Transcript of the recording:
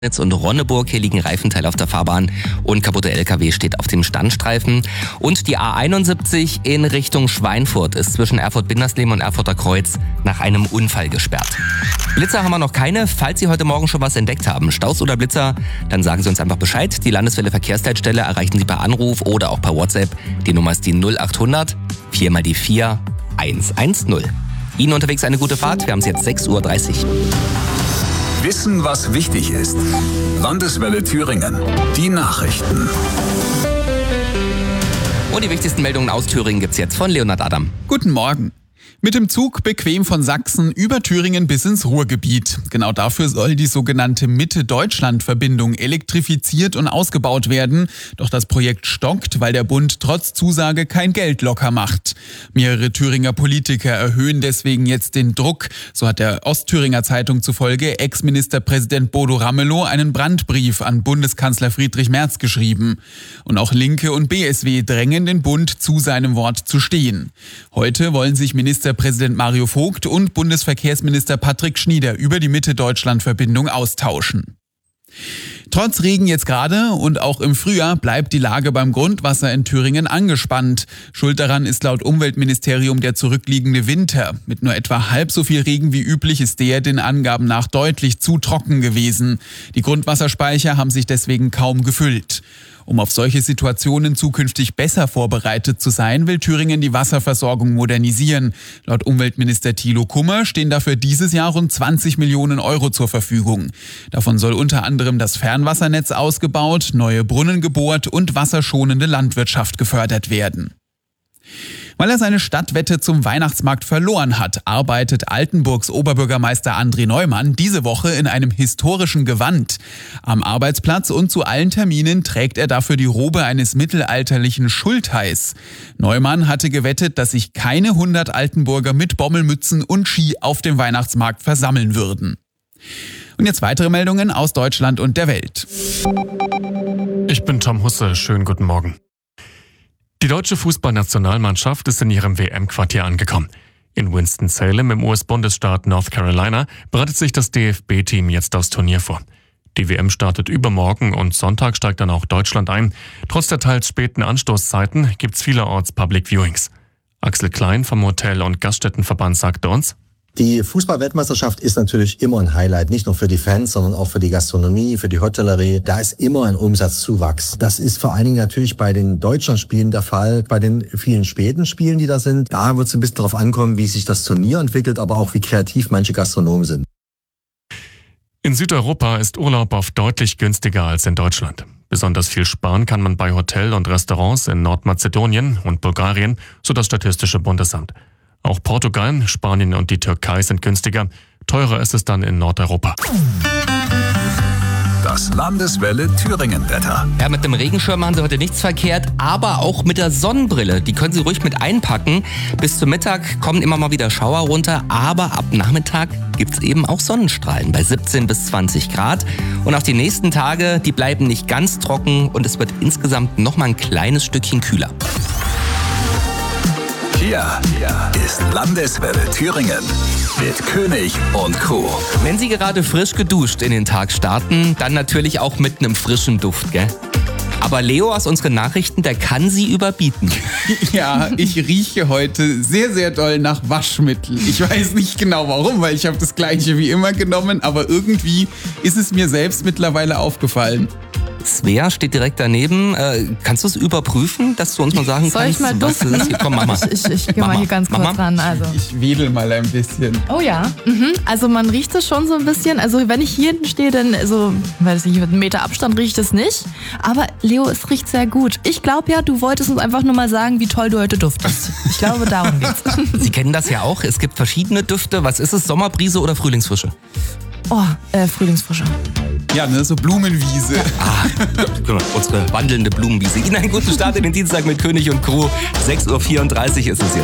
Und Ronneburg, hier liegen Reifenteile auf der Fahrbahn und kaputter LKW steht auf dem Standstreifen. Und die A71 in Richtung Schweinfurt ist zwischen Erfurt-Bindersleben und Erfurter Kreuz nach einem Unfall gesperrt. Blitzer haben wir noch keine. Falls Sie heute Morgen schon was entdeckt haben, Staus oder Blitzer, dann sagen Sie uns einfach Bescheid. Die Landeswelle Verkehrsleitstelle erreichen Sie per Anruf oder auch per WhatsApp. Die Nummer ist die 0800 4 mal die 4 110. Ihnen unterwegs eine gute Fahrt. Wir haben es jetzt 6:30 Uhr. Wissen, was wichtig ist. Landeswelle Thüringen. Die Nachrichten. Und die wichtigsten Meldungen aus Thüringen gibt's jetzt von Leonhard Adam. Guten Morgen. Mit dem Zug bequem von Sachsen über Thüringen bis ins Ruhrgebiet. Genau dafür soll die sogenannte Mitte-Deutschland-Verbindung elektrifiziert und ausgebaut werden. Doch das Projekt stockt, weil der Bund trotz Zusage kein Geld locker macht. Mehrere Thüringer Politiker erhöhen deswegen jetzt den Druck. So hat der Ostthüringer Zeitung zufolge Ex-Ministerpräsident Bodo Ramelow einen Brandbrief an Bundeskanzler Friedrich Merz geschrieben. Und auch Linke und BSW drängen den Bund zu seinem Wort zu stehen. Heute wollen sich Ministerpräsident Mario Vogt und Bundesverkehrsminister Patrick Schnieder über die Mitte-Deutschland-Verbindung austauschen. Trotz Regen jetzt gerade und auch im Frühjahr bleibt die Lage beim Grundwasser in Thüringen angespannt. Schuld daran ist laut Umweltministerium der zurückliegende Winter. Mit nur etwa halb so viel Regen wie üblich ist der den Angaben nach deutlich zu trocken gewesen. Die Grundwasserspeicher haben sich deswegen kaum gefüllt. Um auf solche Situationen zukünftig besser vorbereitet zu sein, will Thüringen die Wasserversorgung modernisieren. Laut Umweltminister Thilo Kummer stehen dafür dieses Jahr rund 20 Millionen Euro zur Verfügung. Davon soll unter anderem das Fernwassernetz ausgebaut, neue Brunnen gebohrt und wasserschonende Landwirtschaft gefördert werden. Weil er seine Stadtwette zum Weihnachtsmarkt verloren hat, arbeitet Altenburgs Oberbürgermeister André Neumann diese Woche in einem historischen Gewand. Am Arbeitsplatz und zu allen Terminen trägt er dafür die Robe eines mittelalterlichen Schultheiß. Neumann hatte gewettet, dass sich keine 100 Altenburger mit Bommelmützen und Ski auf dem Weihnachtsmarkt versammeln würden. Und jetzt weitere Meldungen aus Deutschland und der Welt. Ich bin Tom Husse, schönen guten Morgen. Die deutsche Fußballnationalmannschaft ist in ihrem WM-Quartier angekommen. In Winston-Salem im US-Bundesstaat North Carolina bereitet sich das DFB-Team jetzt aufs Turnier vor. Die WM startet übermorgen und Sonntag steigt dann auch Deutschland ein. Trotz der teils späten Anstoßzeiten gibt's vielerorts Public Viewings. Axel Klein vom Hotel- und Gaststättenverband sagte uns: Die Fußball-Weltmeisterschaft ist natürlich immer ein Highlight, nicht nur für die Fans, sondern auch für die Gastronomie, für die Hotellerie. Da ist immer ein Umsatzzuwachs. Das ist vor allen Dingen natürlich bei den Deutschlandspielen der Fall. Bei den vielen späten Spielen, die da sind, da wird es ein bisschen darauf ankommen, wie sich das Turnier entwickelt, aber auch wie kreativ manche Gastronomen sind. In Südeuropa ist Urlaub oft deutlich günstiger als in Deutschland. Besonders viel sparen kann man bei Hotel- und Restaurants in Nordmazedonien und Bulgarien, so das Statistische Bundesamt. Auch Portugal, Spanien und die Türkei sind günstiger. Teurer ist es dann in Nordeuropa. Das Landeswelle Thüringen-Wetter. Ja, mit dem Regenschirm haben Sie heute nichts verkehrt, aber auch mit der Sonnenbrille. Die können Sie ruhig mit einpacken. Bis zum Mittag kommen immer mal wieder Schauer runter, aber ab Nachmittag gibt's eben auch Sonnenstrahlen bei 17 bis 20 Grad. Und auch die nächsten Tage, die bleiben nicht ganz trocken und es wird insgesamt noch mal ein kleines Stückchen kühler. Hier ist Landeswelle Thüringen mit König und Co. Wenn Sie gerade frisch geduscht in den Tag starten, dann natürlich auch mit einem frischen Duft, gell? Aber Leo aus unseren Nachrichten, der kann Sie überbieten. Ja, ich rieche heute sehr, sehr doll nach Waschmittel. Ich weiß nicht genau warum, weil ich habe das gleiche wie immer genommen, aber irgendwie ist es mir selbst mittlerweile aufgefallen. Svea steht direkt daneben. Kannst du es überprüfen, dass du uns mal sagen Soll kannst? ich mal duften? Was ist? Komm, mach mal. Ich gehe mal hier ganz kurz ran. Also. Ich wedel mal ein bisschen. Oh ja. Also man riecht es schon so ein bisschen. Also wenn ich hier hinten stehe, dann so, weiß nicht, mit einem Meter Abstand riecht es nicht. Aber Leo, es riecht sehr gut. Ich glaube ja, du wolltest uns einfach nur mal sagen, wie toll du heute duftest. Ich glaube, darum geht's. Sie kennen das ja auch. Es gibt verschiedene Düfte. Was ist es? Sommerbrise oder Frühlingsfrische? Oh, Frühlingsfrische. Ja, ne, so Blumenwiese. Unsere wandelnde Blumenwiese. Ihnen einen guten Start in den Dienstag mit König und Co. 6:34 Uhr ist es jetzt.